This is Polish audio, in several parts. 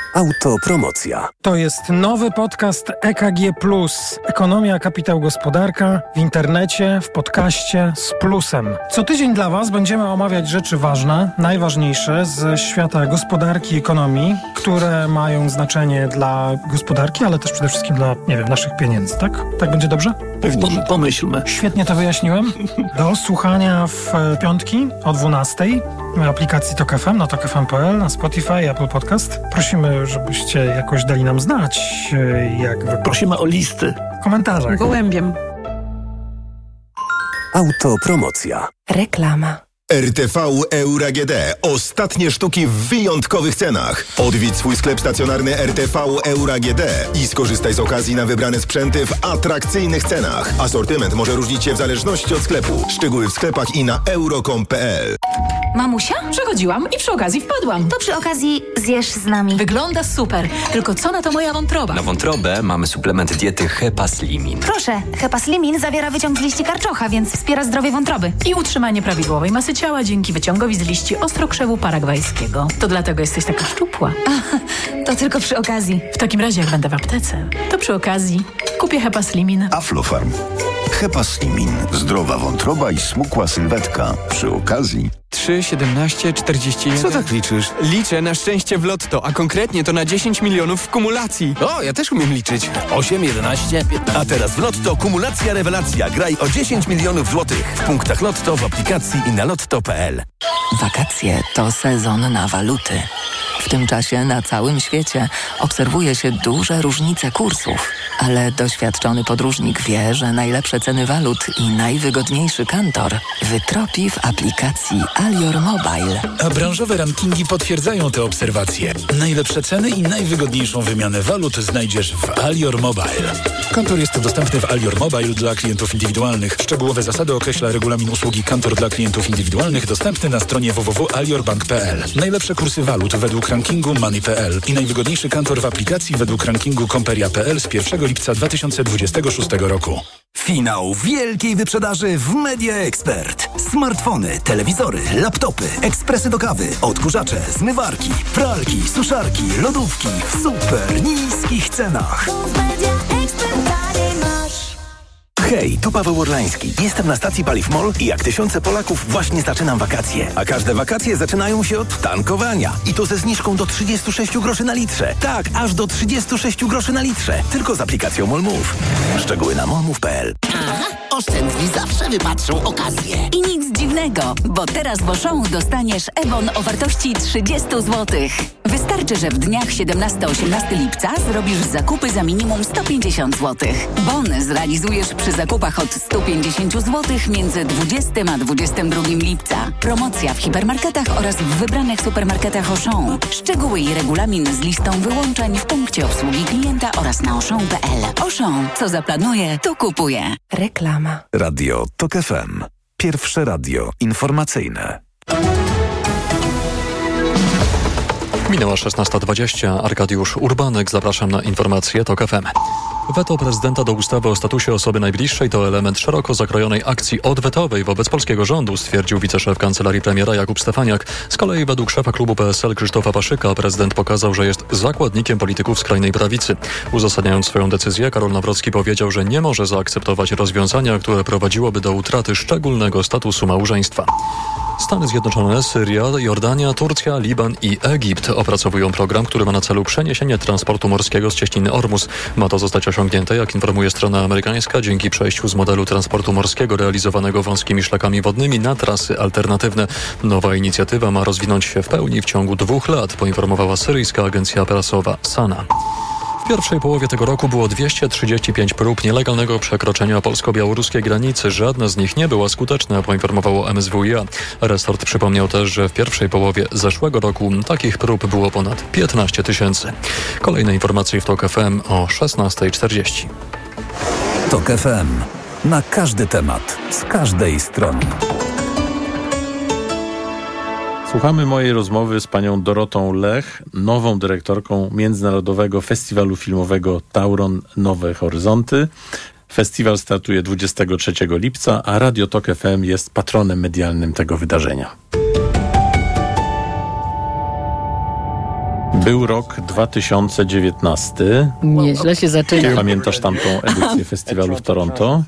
Autopromocja. To jest nowy podcast EKG+. Ekonomia, kapitał, gospodarka w internecie, w podcaście z plusem. Co tydzień dla Was będziemy omawiać rzeczy ważne, najważniejsze ze świata gospodarki i ekonomii, które mają znaczenie dla gospodarki, ale też przede wszystkim dla, naszych pieniędzy, tak? Tak będzie dobrze? Pewnie, pomyślmy. Świetnie to wyjaśniłem. Do słuchania w piątki o 12:00 w aplikacji TOK FM, na tokfm.pl, na Spotify, Apple Podcast. Prosimy, żebyście jakoś dali nam znać, Prosimy o listy. w komentarzach. Gołębiem. Autopromocja. Reklama. RTV Euro AGD. Ostatnie sztuki w wyjątkowych cenach. Odwiedź swój sklep stacjonarny RTV Euro AGD i skorzystaj z okazji na wybrane sprzęty w atrakcyjnych cenach. Asortyment może różnić się w zależności od sklepu. Szczegóły w sklepach i na euro.com.pl. Mamusia? Przechodziłam i przy okazji wpadłam. To przy okazji zjesz z nami. Wygląda super, tylko co na to moja wątroba? Na wątrobę mamy suplement diety Hepaslimin. Proszę, Hepaslimin zawiera wyciąg z liści karczocha, więc wspiera zdrowie wątroby. I utrzymanie prawidłowej masy ciała dzięki wyciągowi z liści ostrokrzewu paragwajskiego. To dlatego jesteś taka szczupła. To tylko przy okazji. W takim razie, jak będę w aptece, to przy okazji kupię Hepaslimin. Aflofarm. Hepaslimin. Zdrowa wątroba i smukła sylwetka. Przy okazji. 3, 17, 41. Co tak liczysz? Liczę na szczęście w lotto, a konkretnie to na 10 milionów w kumulacji. O, ja też umiem liczyć. 8, 11, 15. A teraz w Lotto kumulacja rewelacja. Graj o 10 milionów złotych. W punktach Lotto, w aplikacji i na lotto.pl. Wakacje to sezon na waluty. W tym czasie na całym świecie obserwuje się duże różnice kursów, ale doświadczony podróżnik wie, że najlepsze ceny walut i najwygodniejszy kantor wytropi w aplikacji Alior Mobile. A branżowe rankingi potwierdzają te obserwacje. Najlepsze ceny i najwygodniejszą wymianę walut znajdziesz w Alior Mobile. Kantor jest dostępny w Alior Mobile dla klientów indywidualnych. Szczegółowe zasady określa regulamin usługi Kantor dla klientów indywidualnych dostępny na stronie www.aliorbank.pl. Najlepsze kursy walut według rankingu Money.pl i najwygodniejszy kantor w aplikacji według rankingu Comperia.pl z 1 lipca 2026 roku. Finał wielkiej wyprzedaży w Media Expert. Smartfony, telewizory, laptopy, ekspresy do kawy, odkurzacze, zmywarki, pralki, suszarki, lodówki w super niskich cenach. Hej, tu Paweł Orlański. Jestem na stacji Paliw MOL i jak tysiące Polaków właśnie zaczynam wakacje. A każde wakacje zaczynają się od tankowania. I to ze zniżką do 36 groszy na litrze. Tak, aż do 36 groszy na litrze. Tylko z aplikacją MOL Move. Szczegóły na molmove.pl. Aha, oszczędni zawsze wypatrzą okazję. I nic dziwnego, bo teraz w Auchan dostaniesz e-bon o wartości 30 zł. Wystarczy, że w dniach 17-18 lipca zrobisz zakupy za minimum 150 zł. Bon zrealizujesz przy zakupach od 150 zł między 20 a 22 lipca. Promocja w hipermarketach oraz w wybranych supermarketach Auchan. Szczegóły i regulamin z listą wyłączeń w punkcie obsługi klienta oraz na auchan.pl. Auchan, co zaplanuje, to kupuje. Reklama. Radio TOK FM. Pierwsze radio informacyjne. Minęła 16:20. Arkadiusz Urbanek, zapraszam na informacje TOK FM. Weto prezydenta do ustawy o statusie osoby najbliższej to element szeroko zakrojonej akcji odwetowej wobec polskiego rządu, stwierdził wiceszef kancelarii premiera Jakub Stefaniak. Z kolei według szefa klubu PSL Krzysztofa Paszyka prezydent pokazał, że jest zakładnikiem polityków skrajnej prawicy. Uzasadniając swoją decyzję, Karol Nawrocki powiedział, że nie może zaakceptować rozwiązania, które prowadziłoby do utraty szczególnego statusu małżeństwa. Stany Zjednoczone, Syria, Jordania, Turcja, Liban i Egipt opracowują program, który ma na celu przeniesienie transportu morskiego z cieśniny Ormus. Ma to zostać osiągnięte, jak informuje strona amerykańska, dzięki przejściu z modelu transportu morskiego realizowanego wąskimi szlakami wodnymi na trasy alternatywne. Nowa inicjatywa ma rozwinąć się w pełni w ciągu 2 lat, poinformowała syryjska agencja prasowa SANA. W pierwszej połowie tego roku było 235 prób nielegalnego przekroczenia polsko-białoruskiej granicy. Żadna z nich nie była skuteczna, poinformowało MSWiA. Resort przypomniał też, że w pierwszej połowie zeszłego roku takich prób było ponad 15 000. Kolejne informacje w TOK FM o 16:40. TOK FM. Na każdy temat, z każdej strony. Słuchamy mojej rozmowy z panią Dorotą Lech, nową dyrektorką Międzynarodowego Festiwalu Filmowego Tauron Nowe Horyzonty. Festiwal startuje 23 lipca, a Radio TOK FM jest patronem medialnym tego wydarzenia. Był rok 2019. Nieźle się zaczyna. Pamiętasz tamtą edycję festiwalu w Toronto?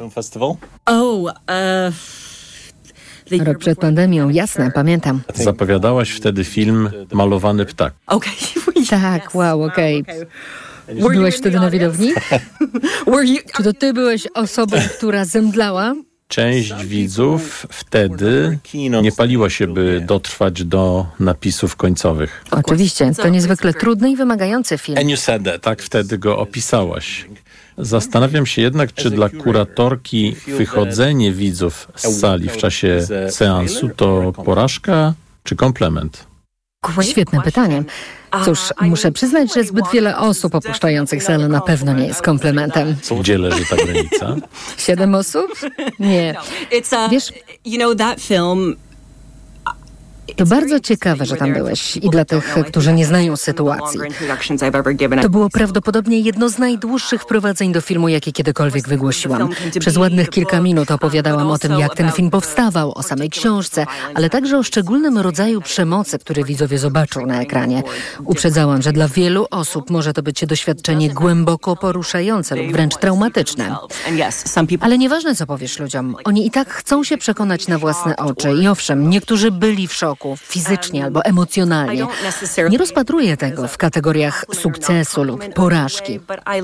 Rok przed pandemią, jasne, pamiętam. Zapowiadałaś wtedy film Malowany ptak. Tak, wow, okej. Byłeś wtedy na widowni? Czy to ty byłeś osobą, która zemdlała? Część widzów wtedy nie paliła się, by dotrwać do napisów końcowych. Oczywiście, to niezwykle trudny i wymagający film. Tak wtedy go opisałaś. Zastanawiam się jednak, czy dla kuratorki wychodzenie widzów z sali w czasie seansu to porażka czy komplement? Świetne pytanie. Cóż, muszę przyznać, że zbyt wiele osób opuszczających salę na pewno nie jest komplementem. Gdzie leży ta granica? 7 osób? Nie. Wiesz, to bardzo ciekawe, że tam byłeś i dla tych, którzy nie znają sytuacji. To było prawdopodobnie jedno z najdłuższych wprowadzeń do filmu, jakie kiedykolwiek wygłosiłam. Przez ładnych kilka minut opowiadałam o tym, jak ten film powstawał, o samej książce, ale także o szczególnym rodzaju przemocy, który widzowie zobaczą na ekranie. Uprzedzałam, że dla wielu osób może to być doświadczenie głęboko poruszające lub wręcz traumatyczne. Ale nieważne, co powiesz ludziom, oni i tak chcą się przekonać na własne oczy. I owszem, niektórzy byli w szoku, fizycznie albo emocjonalnie. Nie rozpatruję tego w kategoriach sukcesu lub porażki.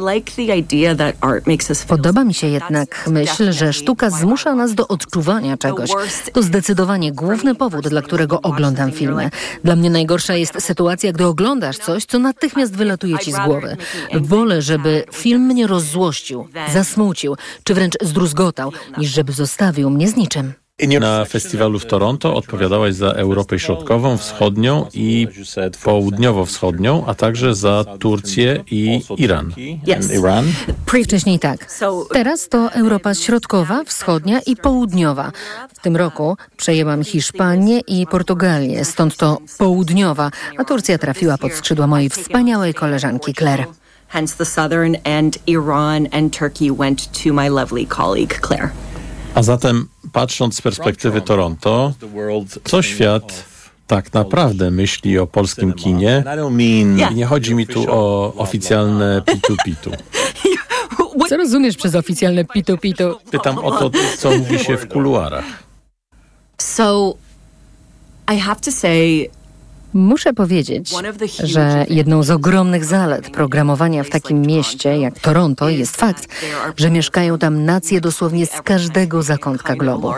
Podoba mi się jednak myśl, że sztuka zmusza nas do odczuwania czegoś. To zdecydowanie główny powód, dla którego oglądam filmy. Dla mnie najgorsza jest sytuacja, gdy oglądasz coś, co natychmiast wylatuje ci z głowy. Wolę, żeby film mnie rozzłościł, zasmucił, czy wręcz zdruzgotał, niż żeby zostawił mnie z niczym. Na festiwalu w Toronto odpowiadałaś za Europę Środkową, Wschodnią i Południowo-Wschodnią, a także za Turcję i Iran. Wcześniej tak. Teraz to Europa Środkowa, Wschodnia i Południowa. W tym roku przejęłam Hiszpanię i Portugalię, stąd to Południowa, a Turcja trafiła pod skrzydła mojej wspaniałej koleżanki Claire. Hence the Southern and Iran and Turkey went to my lovely colleague Claire. A zatem, patrząc z perspektywy Toronto, co świat tak naprawdę myśli o polskim kinie? I nie chodzi mi tu o oficjalne pitu-pitu. Co rozumiesz przez oficjalne pitu-pitu? Pytam o to, co mówi się w kuluarach. So, I have to say... Muszę powiedzieć, że jedną z ogromnych zalet programowania w takim mieście jak Toronto jest fakt, że mieszkają tam nacje dosłownie z każdego zakątka globu.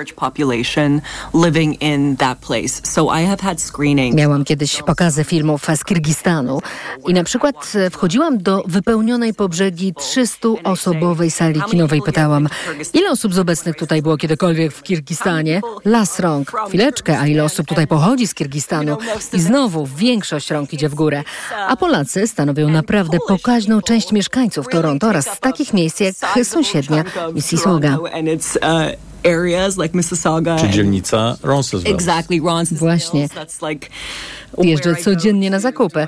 Miałam kiedyś pokazy filmów z Kirgistanu i na przykład wchodziłam do wypełnionej po brzegi 300-osobowej sali kinowej. Pytałam, ile osób z obecnych tutaj było kiedykolwiek w Kirgistanie? Las rąk. Chwileczkę, a ile osób tutaj pochodzi z Kirgistanu? I znowu większość rąk idzie w górę. A Polacy stanowią naprawdę pokaźną część mieszkańców Toronto oraz z takich miejsc jak sąsiednia Mississauga. Czy dzielnica Roncesvalles. Właśnie. Jeżdżę codziennie na zakupy.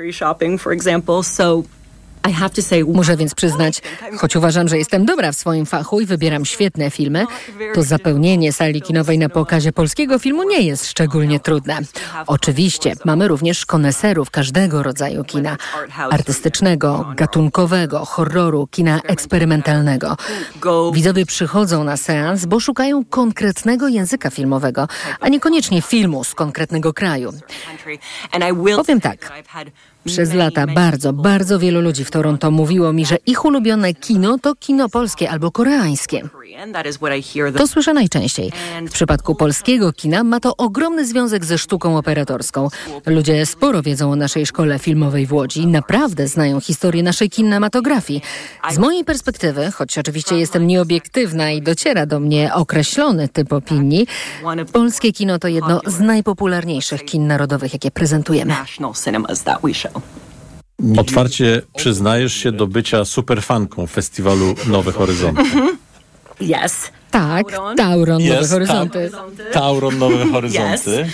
Muszę więc przyznać, choć uważam, że jestem dobra w swoim fachu i wybieram świetne filmy, to zapełnienie sali kinowej na pokazie polskiego filmu nie jest szczególnie trudne. Oczywiście mamy również koneserów każdego rodzaju kina. Artystycznego, gatunkowego, horroru, kina eksperymentalnego. Widzowie przychodzą na seans, bo szukają konkretnego języka filmowego, a niekoniecznie filmu z konkretnego kraju. Powiem tak. Przez lata bardzo wielu ludzi w Toronto mówiło mi, że ich ulubione kino to kino polskie albo koreańskie. To słyszę najczęściej. W przypadku polskiego kina ma to ogromny związek ze sztuką operatorską. Ludzie sporo wiedzą o naszej szkole filmowej w Łodzi i naprawdę znają historię naszej kinematografii. Z mojej perspektywy, choć oczywiście jestem nieobiektywna i dociera do mnie określony typ opinii, polskie kino to jedno z najpopularniejszych kin narodowych, jakie prezentujemy. Otwarcie przyznajesz się do bycia superfanką festiwalu Nowe Horyzonty. Tak, Tauron Nowe Horyzonty. Tauron Nowe Horyzonty.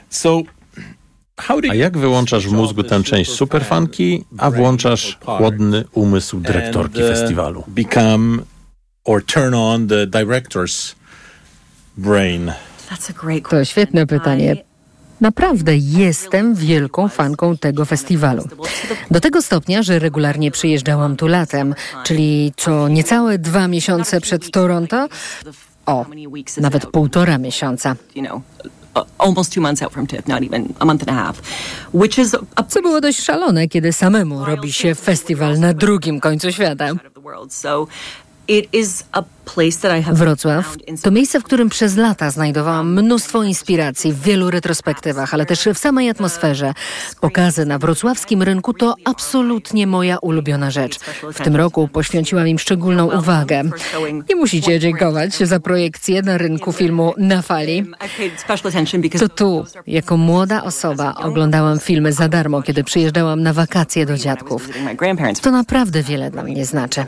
A jak wyłączasz w mózgu tę część superfanki, a włączasz chłodny umysł dyrektorki festiwalu? Turn on the director's brain. To świetne pytanie. Naprawdę jestem wielką fanką tego festiwalu. Do tego stopnia, że regularnie przyjeżdżałam tu latem, czyli co niecałe 2 miesiące przed Toronto. Nawet 1,5 miesiąca. Almost 2 months out from TIFF, not even a month and a half, which is co było dość szalone, kiedy samemu robi się festiwal na drugim końcu świata. Wrocław to miejsce, w którym przez lata znajdowałam mnóstwo inspiracji w wielu retrospektywach, ale też w samej atmosferze. Pokazy na wrocławskim rynku to absolutnie moja ulubiona rzecz. W tym roku poświęciłam im szczególną uwagę. Nie musicie dziękować za projekcję na rynku filmu Na Fali. To tu, jako młoda osoba, oglądałam filmy za darmo, kiedy przyjeżdżałam na wakacje do dziadków. To naprawdę wiele dla mnie znaczy.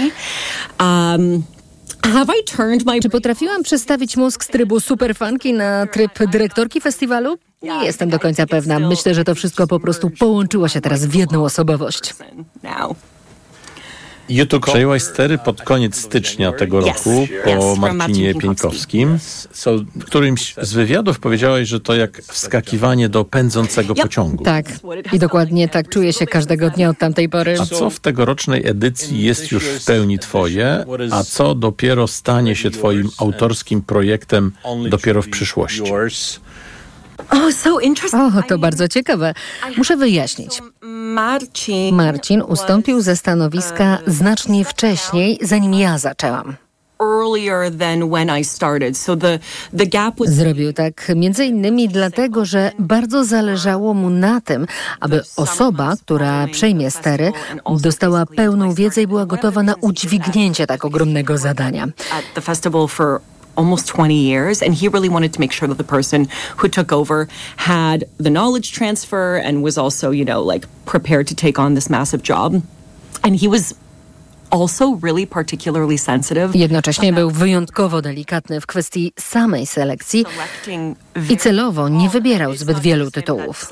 Czy potrafiłam przestawić mózg z trybu superfanki na tryb dyrektorki festiwalu? Nie jestem do końca pewna. Myślę, że to wszystko po prostu połączyło się teraz w jedną osobowość. Przejęłaś stery pod koniec stycznia tego roku po Marcinie Pieńkowskim. W którymś z wywiadów powiedziałaś, że to jak wskakiwanie do pędzącego pociągu. Tak. I dokładnie tak czuję się każdego dnia od tamtej pory. A co w tegorocznej edycji jest już w pełni twoje, a co dopiero stanie się twoim autorskim projektem dopiero w przyszłości? To bardzo ciekawe. Muszę wyjaśnić. Marcin ustąpił ze stanowiska znacznie wcześniej, zanim ja zaczęłam. Zrobił tak między innymi dlatego, że bardzo zależało mu na tym, aby osoba, która przejmie stery, dostała pełną wiedzę i była gotowa na udźwignięcie tak ogromnego zadania. Almost 20 years, and he really wanted to make sure that the person who took over had the knowledge transfer and was also, prepared to take on this massive job. And he was also really particularly sensitive. Jednocześnie był wyjątkowo delikatny w kwestii samej selekcji i celowo nie wybierał zbyt wielu tytułów.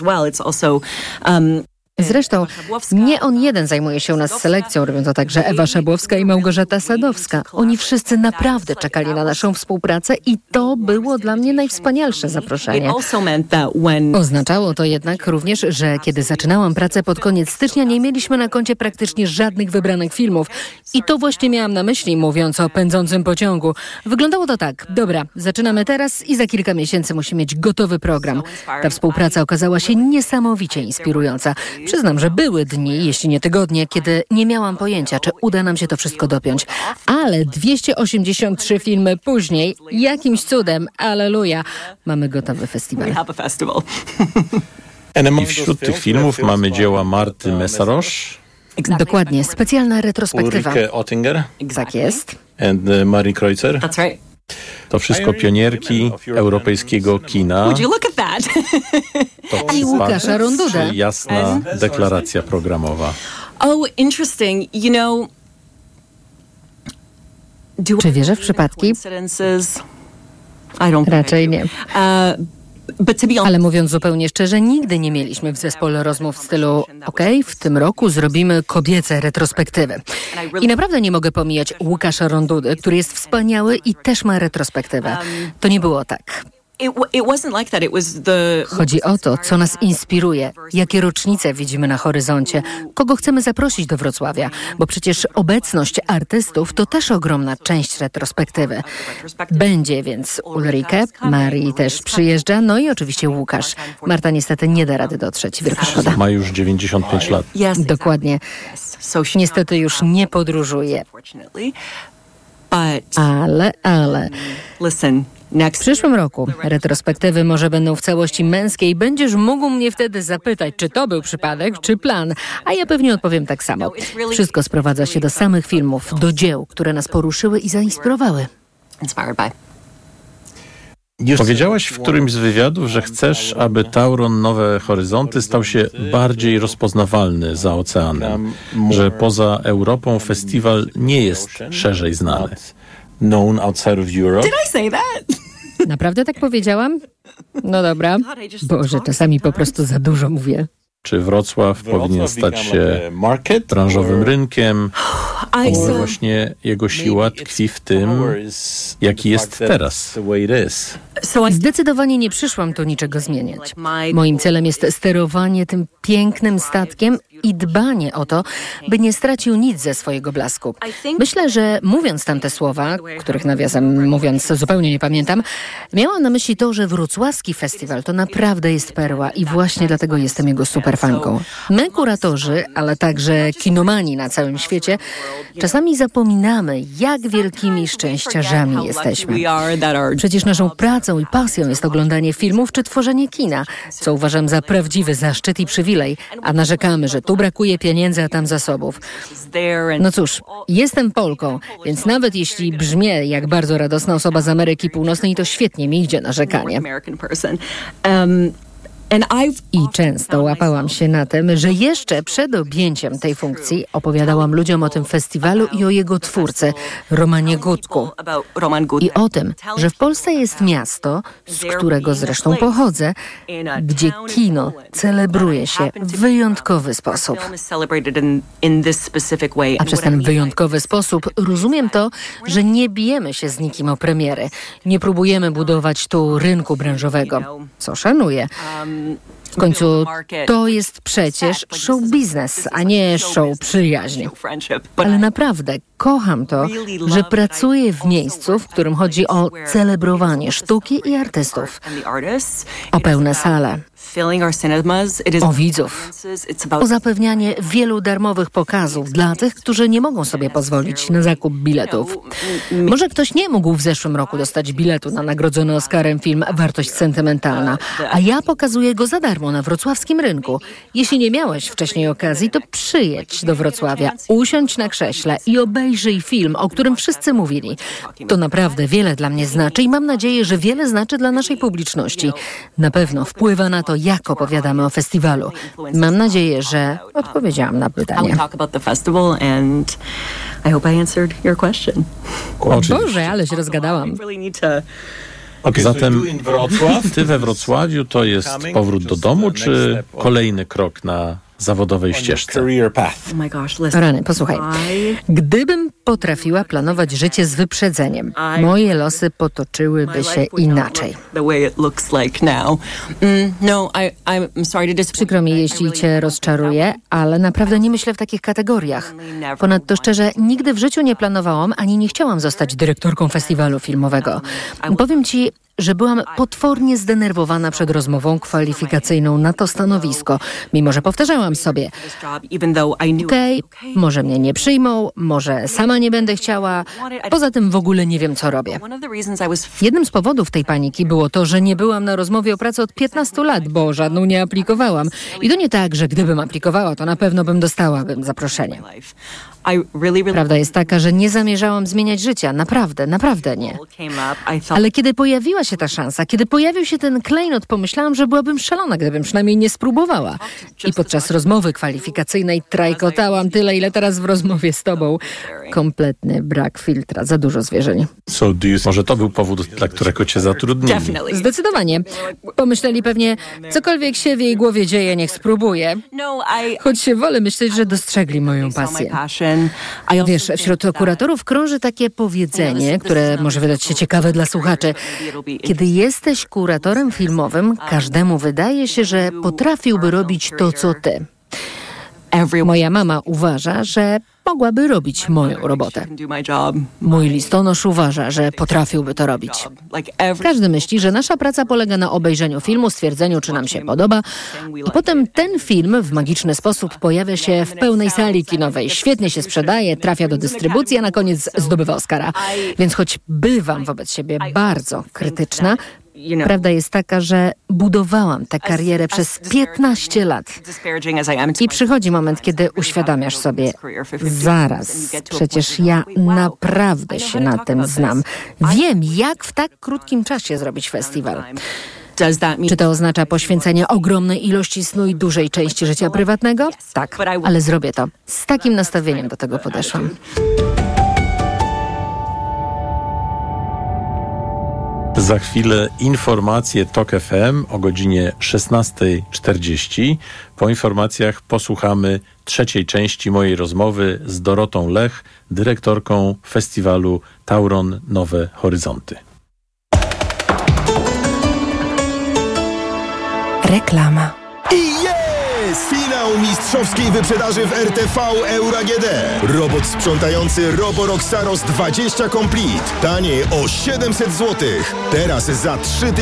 Zresztą nie on jeden zajmuje się u nas selekcją, robią to także Ewa Szabłowska i Małgorzata Sadowska. Oni wszyscy naprawdę czekali na naszą współpracę i to było dla mnie najwspanialsze zaproszenie. Oznaczało to jednak również, że kiedy zaczynałam pracę pod koniec stycznia, nie mieliśmy na koncie praktycznie żadnych wybranych filmów. I to właśnie miałam na myśli, mówiąc o pędzącym pociągu. Wyglądało to tak. Dobra, zaczynamy teraz i za kilka miesięcy musimy mieć gotowy program. Ta współpraca okazała się niesamowicie inspirująca. Przyznam, że były dni, jeśli nie tygodnie, kiedy nie miałam pojęcia, czy uda nam się to wszystko dopiąć. Ale 283 filmy później, jakimś cudem, alleluja, mamy gotowy festiwal. I wśród tych filmów mamy dzieła Marty Messarosz. Dokładnie, specjalna retrospektywa. Ulrike Oettinger. Tak jest. And Marie Kreutzer. To wszystko pionierki europejskiego kina. To I Łukasza Rondudę. Jasna deklaracja programowa. Interesting. Czy wierzę w przypadki? Raczej nie. Ale mówiąc zupełnie szczerze, nigdy nie mieliśmy w zespole rozmów w stylu w tym roku zrobimy kobiece retrospektywy. I naprawdę nie mogę pomijać Łukasza Rondudy, który jest wspaniały i też ma retrospektywę. To nie było tak. Chodzi o to, co nas inspiruje, jakie rocznice widzimy na horyzoncie, kogo chcemy zaprosić do Wrocławia, bo przecież obecność artystów to też ogromna część retrospektywy. Będzie więc Ulrike, Marii też przyjeżdża, no i oczywiście Łukasz. Marta niestety nie da rady dotrzeć, wielka szkoda. Ma już 95 lat. Dokładnie. Niestety już nie podróżuje. Ale... W przyszłym roku retrospektywy może będą w całości męskie i będziesz mógł mnie wtedy zapytać, czy to był przypadek, czy plan. A ja pewnie odpowiem tak samo. Wszystko sprowadza się do samych filmów, do dzieł, które nas poruszyły i zainspirowały. Powiedziałaś w którymś z wywiadów, że chcesz, aby Tauron Nowe Horyzonty stał się bardziej rozpoznawalny za oceanem, że poza Europą festiwal nie jest szerzej znany. Known outside of Europe. Did I say that? Naprawdę tak powiedziałam? No dobra. Boże, czasami po prostu za dużo mówię. Czy Wrocław powinien stać się branżowym rynkiem? Może właśnie jego siła tkwi w tym, jaki jest teraz. Zdecydowanie nie przyszłam tu niczego zmieniać. Moim celem jest sterowanie tym pięknym statkiem i dbanie o to, by nie stracił nic ze swojego blasku. Myślę, że mówiąc tamte słowa, których nawiasem mówiąc zupełnie nie pamiętam, miałam na myśli to, że wrocławski festiwal to naprawdę jest perła i właśnie dlatego jestem jego superfanką. My, kuratorzy, ale także kinomani na całym świecie, czasami zapominamy, jak wielkimi szczęściarzami jesteśmy. Przecież naszą pracą i pasją jest oglądanie filmów czy tworzenie kina, co uważam za prawdziwy zaszczyt i przywilej, a narzekamy, że tu brakuje pieniędzy, a tam zasobów. No cóż, jestem Polką, więc nawet jeśli brzmię jak bardzo radosna osoba z Ameryki Północnej, to świetnie mi idzie narzekanie. I często łapałam się na tym, że jeszcze przed objęciem tej funkcji opowiadałam ludziom o tym festiwalu i o jego twórcy, Romanie Gutku. I o tym, że w Polsce jest miasto, z którego zresztą pochodzę, gdzie kino celebruje się w wyjątkowy sposób. A przez ten wyjątkowy sposób rozumiem to, że nie bijemy się z nikim o premiery. Nie próbujemy budować tu rynku branżowego, co szanuję. W końcu to jest przecież show biznes, a nie show przyjaźni. Ale naprawdę kocham to, że pracuję w miejscu, w którym chodzi o celebrowanie sztuki i artystów. O pełne sale. O widzów. O zapewnianie wielu darmowych pokazów dla tych, którzy nie mogą sobie pozwolić na zakup biletów. Może ktoś nie mógł w zeszłym roku dostać biletu na nagrodzony Oscarem film Wartość sentymentalna, a ja pokazuję go za darmo na wrocławskim rynku. Jeśli nie miałeś wcześniej okazji, to przyjedź do Wrocławia, usiądź na krześle i obejrzyj film, o którym wszyscy mówili. To naprawdę wiele dla mnie znaczy i mam nadzieję, że wiele znaczy dla naszej publiczności. Na pewno wpływa na to, jak opowiadamy o festiwalu. Mam nadzieję, że odpowiedziałam na pytanie. O Boże, ale się rozgadałam. Zatem ty we Wrocławiu to jest powrót do domu, czy kolejny krok na zawodowej ścieżce? Rany, posłuchaj. Gdybym potrafiła planować życie z wyprzedzeniem, moje losy potoczyłyby się inaczej. Przykro mi, jeśli cię rozczaruję, ale naprawdę nie myślę w takich kategoriach. Ponadto szczerze, nigdy w życiu nie planowałam, ani nie chciałam zostać dyrektorką festiwalu filmowego. Powiem ci, że byłam potwornie zdenerwowana przed rozmową kwalifikacyjną na to stanowisko, mimo że powtarzałam sobie, okej, może mnie nie przyjmą, może sama nie będę chciała, poza tym w ogóle nie wiem, co robię. Jednym z powodów tej paniki było to, że nie byłam na rozmowie o pracę od 15 lat, bo żadną nie aplikowałam. I to nie tak, że gdybym aplikowała, to na pewno dostałabym zaproszenie. Prawda jest taka, że nie zamierzałam zmieniać życia. Naprawdę nie. Ale kiedy pojawiła się ta szansa, kiedy pojawił się ten klejnot, pomyślałam, że byłabym szalona, gdybym przynajmniej nie spróbowała. I podczas rozmowy kwalifikacyjnej trajkotałam tyle, ile teraz w rozmowie z tobą. Kompletny brak filtra, za dużo zwierzeń. Może to był powód, dla którego cię zatrudnili? Zdecydowanie. Pomyśleli pewnie, cokolwiek się w jej głowie dzieje, niech spróbuje. Choć się wolę myśleć, że dostrzegli moją pasję. Wiesz, wśród kuratorów krąży takie powiedzenie, które może wydać się ciekawe dla słuchaczy. Kiedy jesteś kuratorem filmowym, każdemu wydaje się, że potrafiłby robić to, co ty. Moja mama uważa, że mogłaby robić moją robotę. Mój listonosz uważa, że potrafiłby to robić. Każdy myśli, że nasza praca polega na obejrzeniu filmu, stwierdzeniu, czy nam się podoba, i potem ten film w magiczny sposób pojawia się w pełnej sali kinowej. Świetnie się sprzedaje, trafia do dystrybucji, a na koniec zdobywa Oscara. Więc choć bywam wobec siebie bardzo krytyczna, prawda jest taka, że budowałam tę karierę przez 15 lat. I przychodzi moment, kiedy uświadamiasz sobie, zaraz, przecież ja naprawdę się na tym znam. Wiem, jak w tak krótkim czasie zrobić festiwal. Czy to oznacza poświęcenie ogromnej ilości snu i dużej części życia prywatnego? Tak, ale zrobię to. Z takim nastawieniem do tego podeszłam. Za chwilę informacje TOK FM o godzinie 16:40. Po informacjach posłuchamy trzeciej części mojej rozmowy z Dorotą Lech, dyrektorką festiwalu Tauron Nowe Horyzonty. Reklama. I jest! Finał mistrzowskiej wyprzedaży w RTV Euro AGD. Robot sprzątający Roborock Saros 20 Complete. Taniej o 700 zł. Teraz za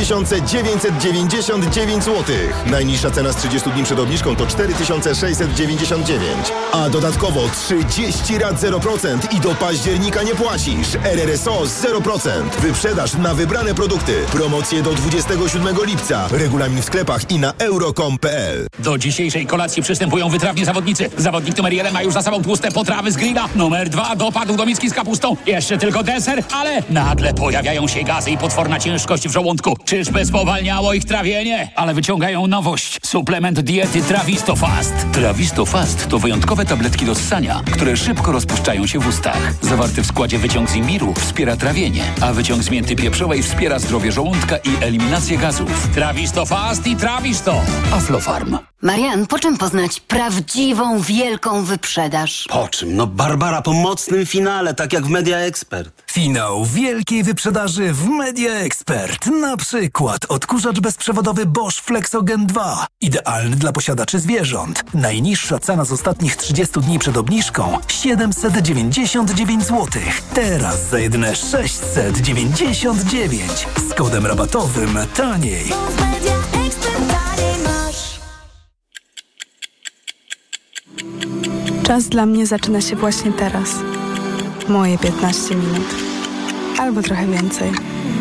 3999 zł. Najniższa cena z 30 dni przed obniżką to 4699. A dodatkowo 30 rat 0% i do października nie płacisz. RRSO 0%. Wyprzedaż na wybrane produkty. Promocje do 27 lipca. Regulamin w sklepach i na euro.com.pl. Do dzisiejszej kolacji przystępują wytrawni zawodnicy. Zawodnik numer 1 ma już za sobą tłuste potrawy z grilla. Numer 2 dopadł do miski z kapustą. Jeszcze tylko deser, ale nagle pojawiają się gazy i potworna ciężkość w żołądku. Czyżby spowalniało ich trawienie? Ale wyciągają nowość. Suplement diety Trawisto Fast. Trawisto Fast to wyjątkowe tabletki do ssania, które szybko rozpuszczają się w ustach. Zawarty w składzie wyciąg z imbiru wspiera trawienie, a wyciąg z mięty pieprzowej wspiera zdrowie żołądka i eliminację gazów. Trawisto Fast i Trawisto. Aflofarm. Marian, po czym poznać prawdziwą, wielką wyprzedaż? Po czym? No Barbara po mocnym finale, tak jak w Media Expert. Finał wielkiej wyprzedaży w Media Expert. Na przykład odkurzacz bezprzewodowy Bosch Flexogen 2. Idealny dla posiadaczy zwierząt. Najniższa cena z ostatnich 30 dni przed obniżką 799 zł. Teraz za jedyne 699. Z kodem rabatowym taniej. Czas dla mnie zaczyna się właśnie teraz. Moje 15 minut. Albo trochę więcej.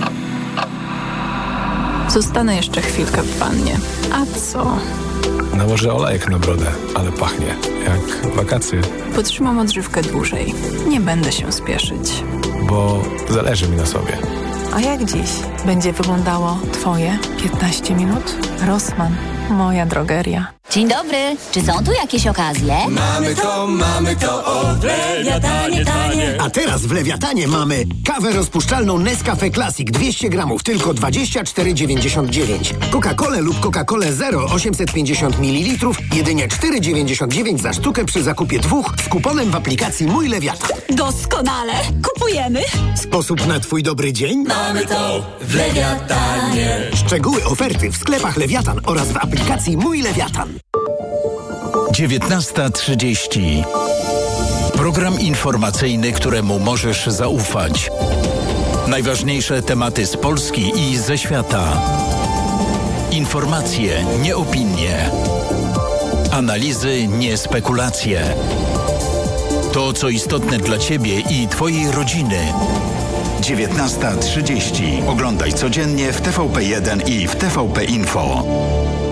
Zostanę jeszcze chwilkę w wannie. A co? Nałożę olejek na brodę, ale pachnie jak wakacje. Potrzymam odżywkę dłużej. Nie będę się spieszyć. Bo zależy mi na sobie. A jak dziś będzie wyglądało Twoje 15 minut? Rossmann, moja drogeria. Dzień dobry, czy są tu jakieś okazje? Mamy to, o, w Lewiatanie tanie. A teraz w Lewiatanie mamy kawę rozpuszczalną Nescafe Classic 200 gramów, tylko 24,99. Coca-Colę lub Coca-Colę Zero 850 ml, jedynie 4,99 za sztukę przy zakupie 2 z kuponem w aplikacji Mój Lewiatan. Doskonale, kupujemy. Sposób na Twój dobry dzień? Mamy to w Lewiatanie. Szczegóły oferty w sklepach Lewiatan oraz w aplikacji Mój Lewiatan. 19:30. Program informacyjny, któremu możesz zaufać. Najważniejsze tematy z Polski i ze świata. Informacje, nie opinie. Analizy, nie spekulacje. To, co istotne dla Ciebie i Twojej rodziny. 19:30. Oglądaj codziennie w TVP1 i w TVP Info.